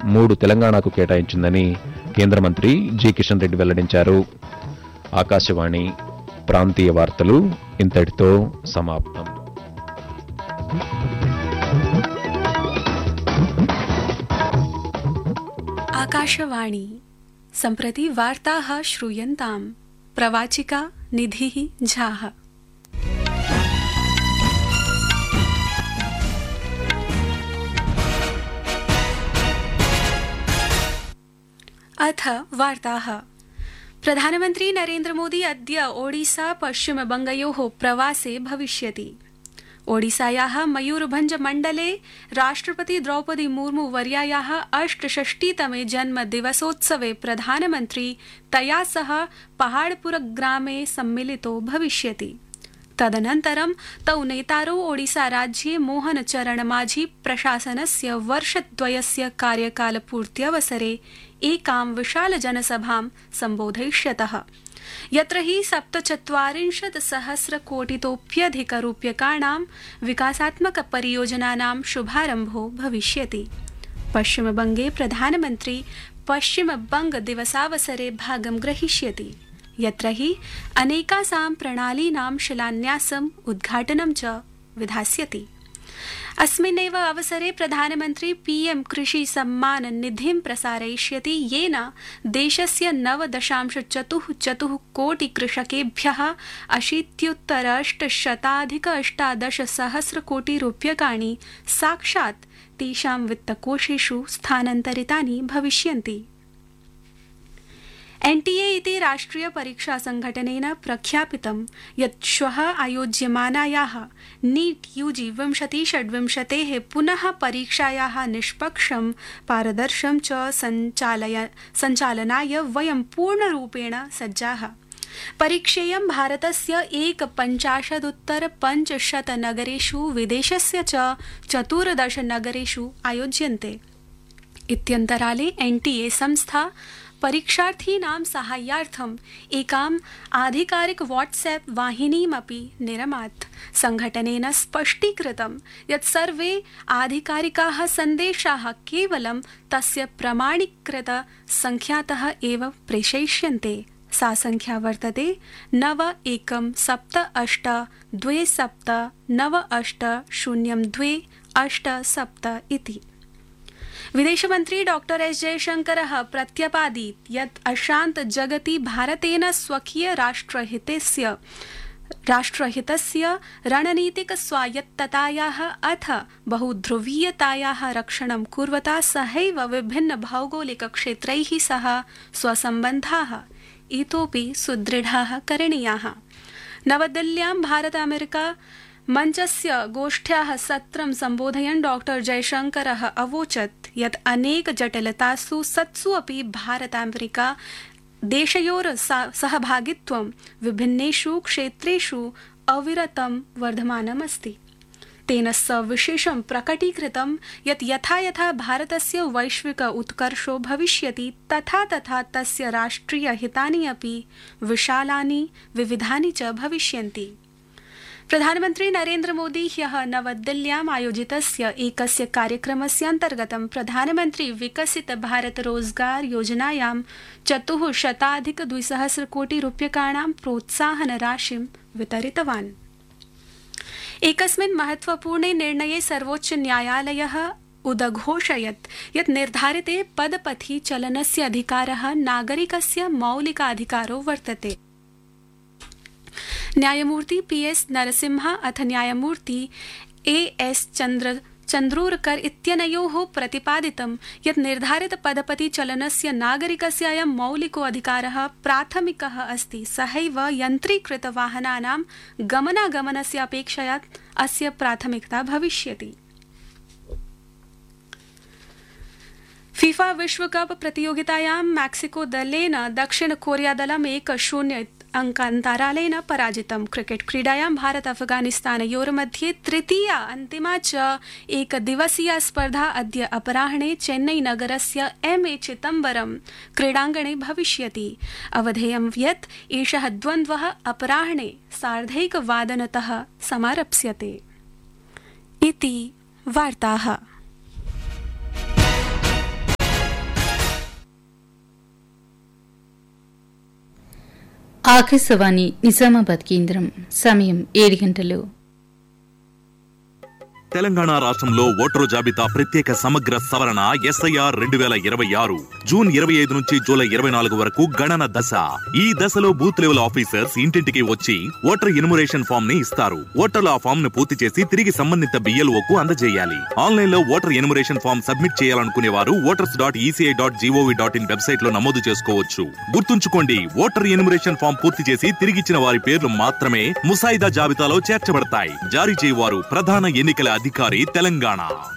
3 తెలంగాణకు కేటాయించిందని కేంద్ర మంత్రి జి కిషన్ రెడ్డి వెల్లడించారు. ఆకాశవాణి ప్రాంతీయ వార్తలు ఇంతటితో సమాప్తం. आकाशवाणी सम्प्रति वार्ताः श्रूयन्ताम्. प्रवाचिका निधिः झाः. अथ वार्ताः. प्रधानमन्त्री नरेन्द्र मोदी अद्य ओडिसा पश्चिमबंगयोः प्रवासे भविष्यति. ओडिसायाः मयूरभंज मण्डले राष्ट्रपति द्रौपदी मुर्मू वर्यायाः 68तमे जन्मदिवसोत्सवे प्रधानमन्त्री तया सह पहाड़पुर ग्रामे सम्मिलितो भविष्यति. तदनन्तरं तौ नेतारौ ओडिसा राज्ये मोहन चरण माझी प्रशासनस्य वर्षद्वयस्य कार्यकालपूर्त्यवसरे एकां विशाल जनसभां सम्बोधयिष्यतः, यत्र हि 47,000,कोटितोप्यधिकरूप्यकाणां विकासात्मक परियोजनानां शुभारम्भो भविष्यति. पश्चिमबंगे प्रधानमन्त्री पश्चिमबंग दिवसावसरे भागं ग्रहीष्यति, यत्र हि अनेकासां प्रणालीनां शिलान्यासम् उद्घाटनं च विधास्यति. अस्मिन्नेव अवसरे प्रधानमन्त्री पीएम कृषि सम्मान निधिं प्रसारयिष्यति, येन देशस्य 9.44 कोटि कृषकेभ्यः 80,818 कोटि रूप्यकाणि साक्षात् तेषां वित्तकोषेषु स्थानान्तरितानि भविष्यन्ति. एनटीए इति राष्ट्रिय परीक्षा संघटनेन प्रख्यापितं यत् श्वः आयोज्यमानायाः नीट यूजी 2026 पुनः परीक्षायाः निष्पक्षं पारदर्शं च सञ्चालनाय वयं पूर्णरूपेण सज्जाः. परीक्षेयं भारतस्य 51,500 नगरेषु विदेशस्य च 14 नगरेषु आयोज्यन्ते. इत्यन्तराले एनटीए संस्था परीक्षार्थीनां साहाय्यार्थम् एकाम् आधिकारिक व्हाट्सएप वाहिनीमपि निरमात्. संघटनेन स्पष्टीकृतं यत् सर्वे आधिकारिकाः सन्देशाः केवलं तस्य प्रमाणीकृत संख्यातः एव प्रेषयिष्यन्ते. सा संख्या वर्तते 917297980287 इति. विदेशमन्त्री डॉक्टर एस जयशंकरः प्रत्यपादीत् यत् अशान्त जगति भारतेन स्वकीय राष्ट्रहितस्य रणनीतिक स्वायत्ततायाः अथ बहुध्रुवीयतायाः रक्षणं कुर्वता सहैव विभिन्न भौगोलिक क्षेत्रैः सह स्वसम्बन्धाः इतोपि सुदृढाः करणीयाः. नवदिल्ल्यां भारत अमेरिका मञ्चस्य गोष्ठ्याः सत्रं सम्बोधयन् डॉक्टर जयशंकरः अवोचत् यत् अनेक जटिलतासु सत्सु अपि भारत अमेरिका देशयोर सहभागित्वं विभिन्नेषु क्षेत्रेषु अविरतं वर्धमानमस्ति. तेन सविशेषं प्रकटीकृतं यत् यथा यथा भारतस्य वैश्विक उत्कर्षो भविष्यति तथा तथा तस्य राष्ट्रिय हितानि अपि विशालानि विविधानि च भविष्यन्ति. प्रधानमन्त्री नरेन्द्र मोदी ह्यः नवदिल्ल्याम् आयोजितस्य एकस्य कार्यक्रमस्य अन्तर्गतं प्रधानमन्त्री विकसित भारत रोजगार योजनायां 400,200 कोटि रूप्यकाणां प्रोत्साहन राशिं वितरितवान्. एकस्मिन् महत्वपूर्णे निर्णये सर्वोच्च न्यायालयः उदघोषयत् यत् निर्धारिते पदपथि चलनस्य अधिकारः नागरिकस्य मौलिकाधिकारो वर्तते. न्यायमूर्ति पीएस नरसिम्हा अथ न्यायमूर्ति एएस चन्द्रोरकर इत्यनयोः प्रतिपादितं यत् निर्धारित पदपति चलनस्य नागरिकस्य अयं मौलिको अधिकारः प्राथमिकः अस्ति. सहैव यन्त्रीकृत वाहनानां गमनागमनस्य अपेक्षया अस्य प्राथमिकता भविष्यति. फीफा विश्वकप प्रतियोगितायां मैक्सिको दलेन दक्षिण कोरिया दलं 1-0 अंकान्तरालेन पराजितम्. क्रिकेट क्रीडायां भारत अफगानिस्तानयोर्मध्ये तृतीया अन्तिमा च एकदिवसीया स्पर्धा अद्य अपराह्णे चेन्नई नगरस्य एमए चिदम्बरम क्रीडाङ्गणे भविष्यति. अवधेयं यत् एषः द्वन्द्वः अपराह्णे 1:30 समारप्स्यते. इति वार्ताः. ఆకాశవాణి నిజామాబాద్ కేంద్రం సమయం 7 గంటలు. తెలంగాణ రాష్ట్రంలో ఓటరు జాబితా ప్రత్యేక సమగ్ర సవరణ SIR 2026 జూన్ 25 నుంచి జూలై 24 వరకు గణన దశ. ఈ దశలో బూత్ లెవెల్ ఆఫీసర్స్ ఇంటింటికి వచ్చి ఓటర్ ఎన్యుమరేషన్ ఫామ్ ని ఇస్తారు. ఓటర్లు ఆ ఫామ్ ను పూర్తి చేసి తిరిగి సంబంధిత BLOకు అందజేయాలి. ఆన్లైన్ లో ఓటర్ ఎన్యుమరేషన్ ఫామ్ సబ్మిట్ చేయాలనుకునే వారు voters.eci.gov.in వెబ్సైట్ లో నమోదు చేసుకోవచ్చు. గుర్తుంచుకోండి, ఓటర్ ఎన్యుమరేషన్ ఫామ్ పూర్తి చేసి తిరిగిచ్చిన వారి పేర్లు మాత్రమే ముసాయిదా జాబితాలో చేర్చబడతాయి. జారీ చేయవారు ప్రధాన ఎన్నికల అధికారి తెలంగాణ.